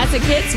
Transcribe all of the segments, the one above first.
Classic Hits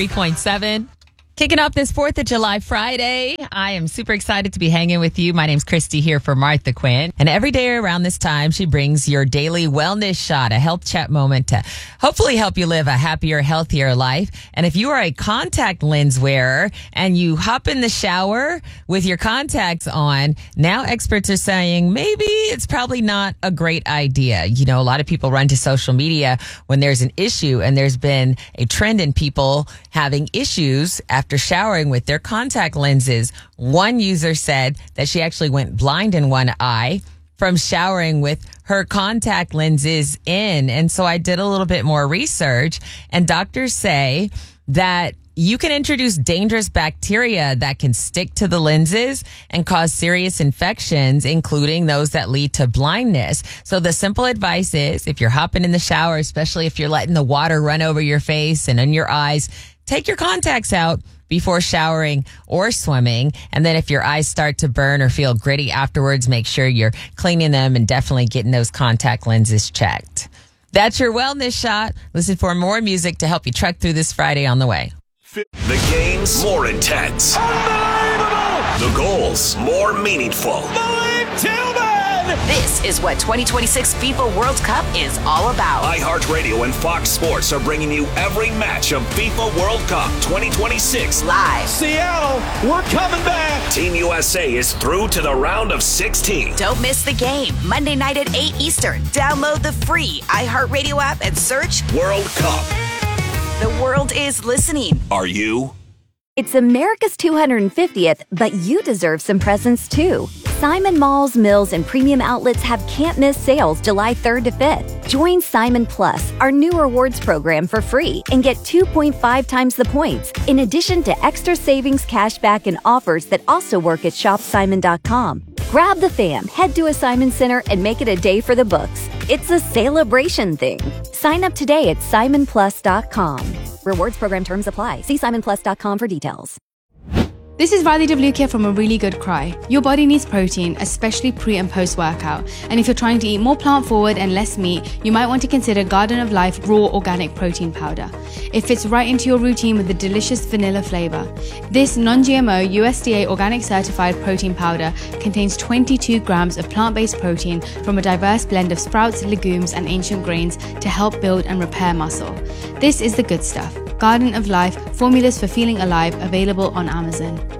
103.7. Kicking off this 4th of July Friday. I am super excited to be hanging with you. My name's Christy here for Martha Quinn. And every day around this time, she brings your daily wellness shot, a health chat moment to hopefully help you live a happier, healthier life. And if you are a contact lens wearer and you hop in the shower with your contacts on, now experts are saying maybe it's probably not a great idea. You know, a lot of people run to social media when there's an issue, and there's been a trend in people having issues after showering with their contact lenses. One user said that she actually went blind in one eye from showering with her contact lenses in. And so I did a little bit more research, and doctors say that you can introduce dangerous bacteria that can stick to the lenses and cause serious infections, including those that lead to blindness. So the simple advice is, if you're hopping in the shower, especially if you're letting the water run over your face and in your eyes, take your contacts out before showering or swimming. And then if your eyes start to burn or feel gritty afterwards, make sure you're cleaning them and definitely getting those contact lenses checked. That's your wellness shot. Listen for more music to help you trek through this Friday on the way. The games more intense. Unbelievable! The goals more meaningful. Malik Tillman! This is what 2026 FIFA World Cup is all about. iHeartRadio and Fox Sports are bringing you every match of FIFA World Cup 2026 Live. Seattle, we're coming back. Team USA is through to the round of 16. Don't miss the game. Monday night at 8 Eastern. Download the free iHeartRadio app and search World Cup. The world is listening. Are you? It's America's 250th, but you deserve some presents too. Simon Malls, Mills, and premium outlets have can't-miss sales July 3rd to 5th. Join Simon Plus, our new rewards program, for free and get 2.5 times the points, in addition to extra savings, cashback, and offers that also work at shopsimon.com. Grab the fam, head to a Simon Center, and make it a day for the books. It's a celebration thing. Sign up today at simonplus.com. Rewards program terms apply. See simonplus.com for details. This is Riley Devlukia from A Really Good Cry. Your body needs protein, especially pre and post workout. And if you're trying to eat more plant forward and less meat, you might want to consider Garden of Life Raw Organic Protein Powder. It fits right into your routine with a delicious vanilla flavor. This non-GMO USDA organic certified protein powder contains 22 grams of plant-based protein from a diverse blend of sprouts, legumes, and ancient grains to help build and repair muscle. This is the good stuff. Garden of Life, formulas for feeling alive, available on Amazon.